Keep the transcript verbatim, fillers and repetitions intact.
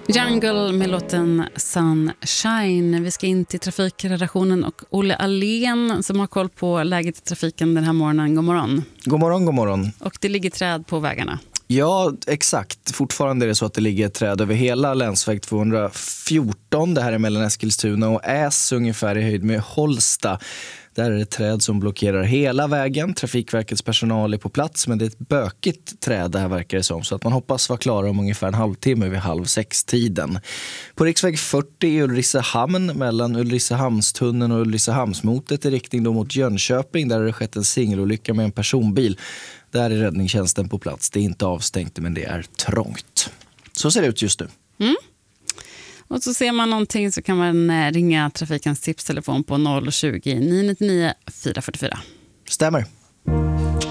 Jungle med låten Sunshine. Vi ska in till trafikredaktionen och Olle Allén som har koll på läget i trafiken den här morgonen. God morgon. God morgon, god morgon. Och det ligger träd på vägarna. Ja, exakt. Fortfarande är det så att det ligger ett träd över hela länsväg tvåhundrafjorton. Det här är mellan Eskilstuna och Äs, ungefär i höjd med Holsta. Där är det träd som blockerar hela vägen. Trafikverkets personal är på plats, men det är ett bökigt träd det här verkar det som. Så att man hoppas vara klara om ungefär en halvtimme vid halv sex-tiden. På riksväg fyrtio i Ulricehamn mellan Ulricehamnstunneln och Ulricehamnsmotet i riktning då mot Jönköping. Där har det skett en singelolycka med en personbil. Där är räddningstjänsten på plats. Det är inte avstängt, men det är trångt. Så ser det ut just nu. Mm. Och så ser man någonting så kan man ringa Trafikens tipstelefon på noll tjugo, nio nio nio, fyra fyra fyra. Stämmer.